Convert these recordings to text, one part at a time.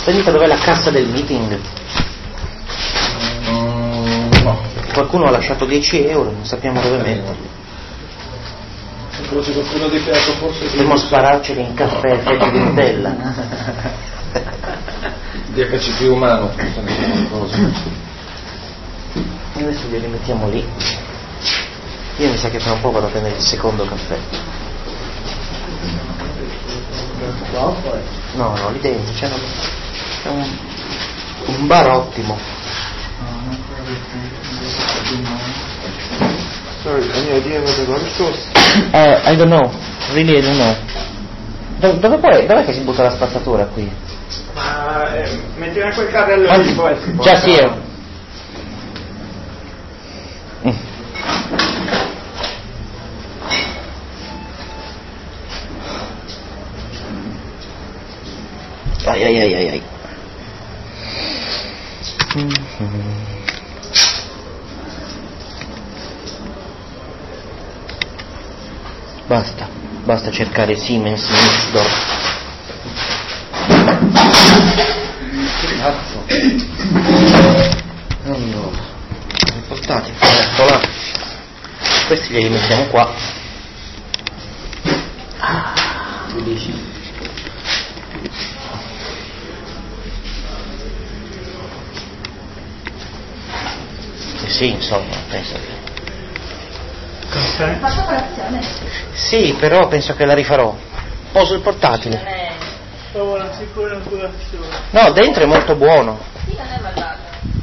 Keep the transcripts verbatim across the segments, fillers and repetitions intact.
Sentite dov'è la cassa del meeting? Mm, no. Qualcuno ha lasciato dieci euro, non sappiamo dove metterli. Se qualcuno di piace forse... Dobbiamo spararceli in caffè fette di Nutella. Di H C P umano. E adesso glieli mettiamo lì. Io mi sa che fra un po' vado a prendere il secondo caffè. No, no, lì dentro c'è, una, c'è un, un bar ottimo. Sorry, any idea where the rubber store? Uh, I don't know, really I don't know. Do- dove poi, dov'è che si butta la spazzatura qui? Ma eh, mettila in quel carrello Ah, lì poi si può. just here. Mm. Ai ai ai ai ai. Mm-hmm. Basta, basta cercare Siemens Nixdorf. Cazzo. Allora, riportati, ecco là. Questi li mettiamo qua. Ah, dici? Eh sì, insomma, penso che... Caffè? Faccio colazione. Sì, però penso che la rifarò. Poso il portatile. Stavo una sicura colazione. No, dentro è molto buono. Sì, non è malato.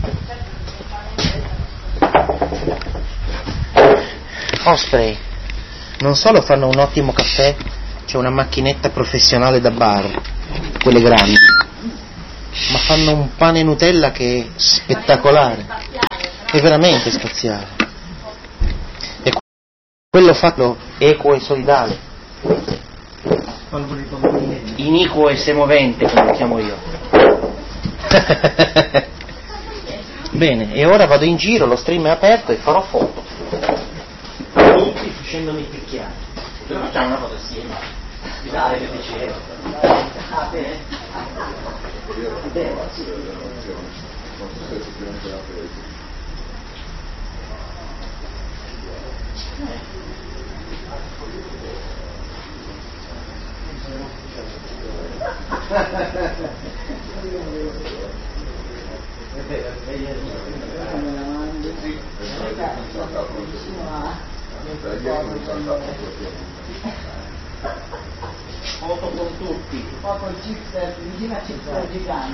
Osprey, non solo fanno un ottimo caffè, c'è una macchinetta professionale da bar, quelle grandi, ma fanno un pane Nutella che è spettacolare, è veramente spaziale. E quello fatto equo e solidale, iniquo e semovente, come lo chiamo io. Bene, e ora vado in giro, lo stream è aperto e farò foto. Tutti facendomi picchiare. Dove facciamo una foto assieme? Dai, che dicevo. Ah, bene. Bene, sì. Foto con tutti. Poi col chipset, vicino a chipset gigante.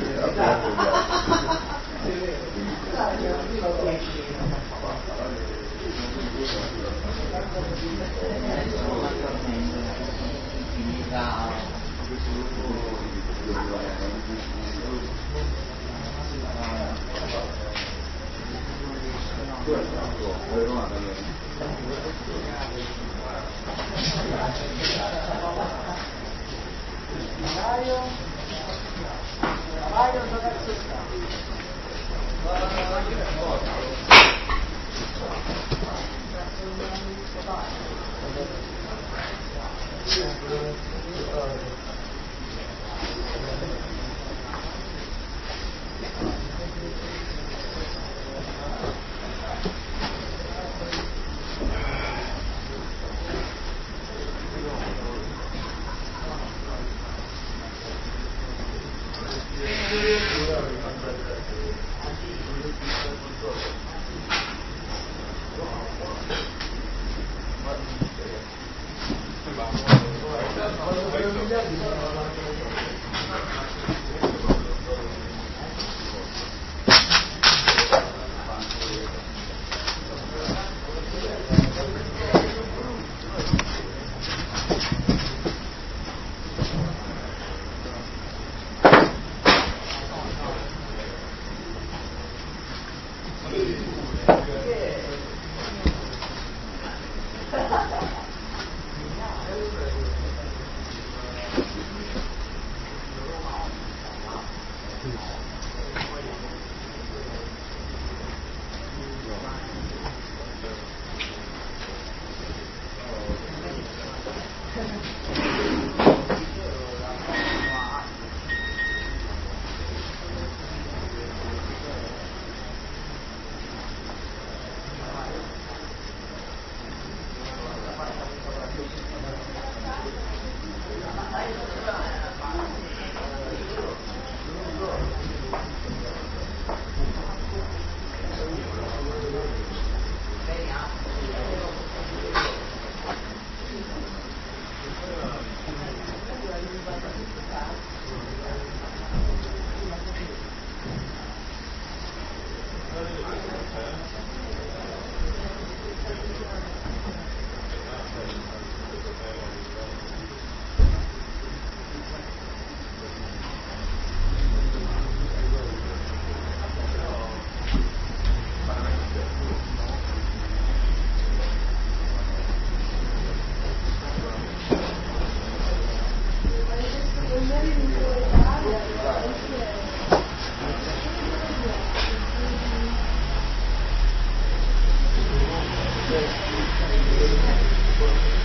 Thank you.